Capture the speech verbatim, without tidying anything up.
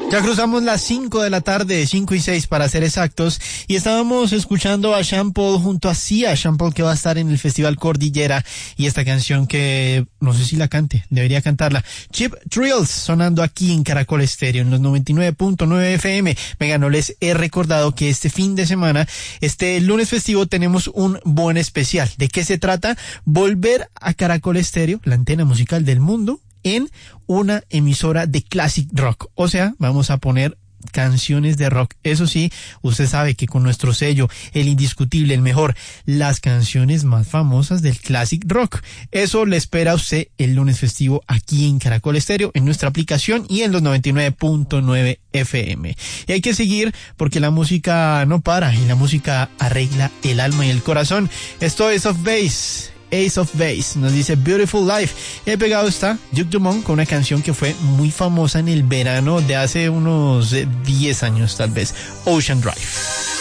Ya cruzamos las cinco de la tarde, cinco y seis para ser exactos, y estábamos escuchando a Sean Paul junto a Sia, Sean Paul que va a estar en el Festival Cordillera, y esta canción que no sé si la cante, debería cantarla, Cheap Thrills, sonando aquí en Caracol Estéreo, en los noventa y nueve punto nueve F M. Venga, no les he recordado que este fin de semana, este lunes festivo, tenemos un buen especial. ¿De qué se trata? Volver a Caracol Estéreo, la antena musical del mundo, en una emisora de classic rock. O sea, vamos a poner canciones de rock. Eso sí, usted sabe que con nuestro sello, el indiscutible, el mejor, las canciones más famosas del classic rock. Eso le espera a usted el lunes festivo aquí en Caracol Estéreo, en nuestra aplicación y en los noventa y nueve punto nueve F M. Y hay que seguir porque la música no para y la música arregla el alma y el corazón. Esto es Of Base. Ace of Base nos dice Beautiful Life. Y ahí pegado está Duke Dumont con una canción que fue muy famosa en el verano de hace unos diez años tal vez, Ocean Drive.